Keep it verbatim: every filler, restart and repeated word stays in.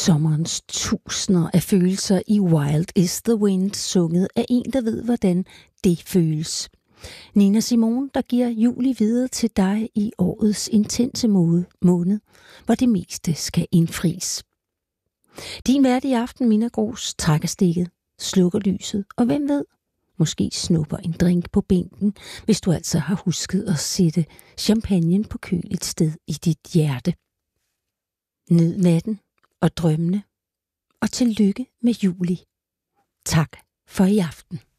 Sommerens tusinder af følelser i Wild is the Wind, sunget af en, der ved, hvordan det føles. Nina Simone, der giver juli videre til dig i årets intense måned, hvor det meste skal indfries. Din vært i aften, Minna Grooss, trækker stikket, slukker lyset, og hvem ved, måske snupper en drink på bænken, hvis du altså har husket at sætte champagnen på køl et sted i dit hjerte. Nyd natten og drømmene, og tillykke med juli. Tak for i aften.